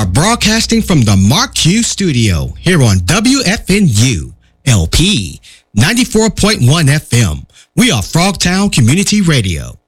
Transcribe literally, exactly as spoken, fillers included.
are broadcasting from the Mark Hughes Studio here on W F N U L P ninety-four point one F M. We are Frogtown Community Radio.